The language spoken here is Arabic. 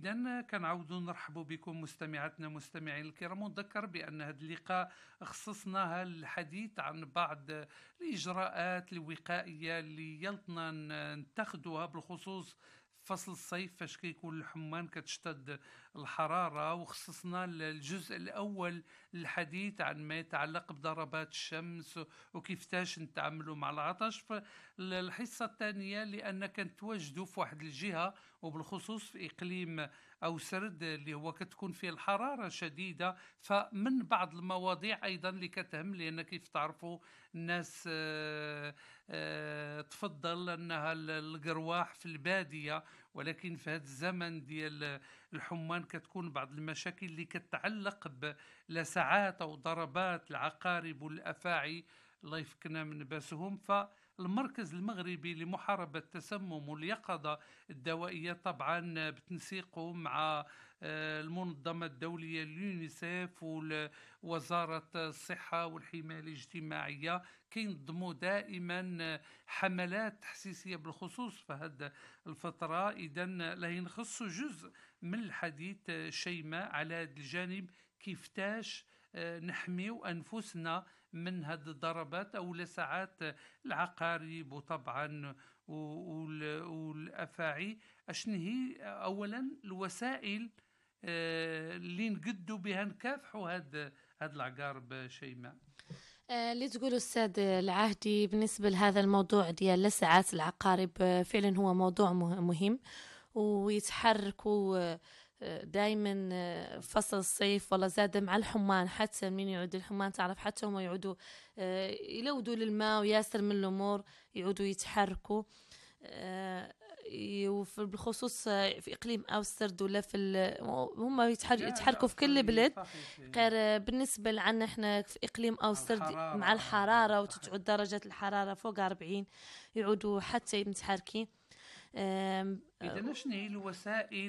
إذا كنعاودوا نرحبوا بكم مستمعاتنا مستمعين الكرام، ونذكر بأن هذا اللقاء خصصناها للحديث عن بعض الإجراءات الوقائية اللي يلطنا نتخذوها بالخصوص فصل الصيف فاش كيكون الحمان كتشتد الحرارة. وخصصنا الجزء الأول للحديث عن ما يتعلق بضربات الشمس وكيفتاش نتعاملوا مع العطش. الحصة الثانية لأن كنتواجدوا في واحد الجهة وبالخصوص في إقليم أو سرد اللي هو كتكون فيه الحرارة شديدة، فمن بعض المواضيع أيضا اللي كتهم، لأن كيف تعرفوا الناس تفضل أنها القرواح في البادية، ولكن في هذا الزمن ديال الحمان كتكون بعض المشاكل اللي كتعلق بلسعات أو ضربات العقارب والأفاعي، الله يفكنا من باسهم. فالمركز المغربي لمحاربة التسمم واليقظة الدوائية طبعا بتنسيقه مع المنظمة الدولية اليونيسيف ووزارة الصحة والحماية الاجتماعية كينظموا دائما حملات تحسيسية بالخصوص في هذه الفترة. إذا لا نخص جزء من الحديث شيماء على هذا الجانب، كيفتاش نحميو أنفسنا من هذه الضربات أو لسعات العقارب وطبعا والأفاعي. أشن هي أولا الوسائل اللي نقدوا بها نكافحوا هاد العقارب شيماء؟ اللي تقوله أستاذ العهدي بالنسبة لهذا الموضوع ديال لسعات العقارب، فعلا هو موضوع مهم ويتحركوا دائما فصل الصيف ولا زاد مع الحمان. حتى من يعود الحمان تعرف حتى هم يعودوا يلودوا للماء وياسر من الأمور يعودوا يتحركوا. بالخصوص في إقليم أوسرد ولا هم يتحركوا في كل بلد غير بالنسبة لنا احنا في إقليم أوسرد مع الحرارة وتتعود درجة الحرارة فوق 40 يعودوا حتى متحركين. إذا شنو هي الوسائل